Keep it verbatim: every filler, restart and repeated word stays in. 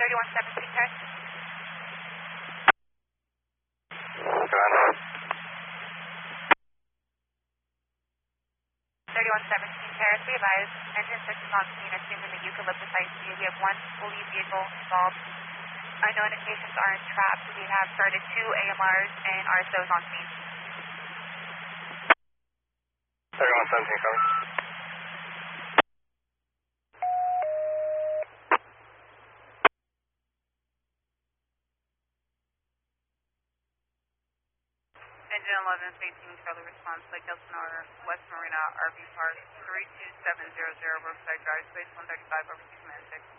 thirty-one seventeen, test. Go on. thirty-one seventeen, Paris, be advised. Engine switches on scene, assuming the eucalyptus I C. We have one police vehicle involved. Our notifications are in traps. We have started two A M Rs and R S Os on scene. thirty-one seventeen, cover. Engine eleven facing Charlie response, Lake Elsinore, West Marina, R V Park, three two seven zero zero, Brookside Drive, space one thirty-five, over two command six.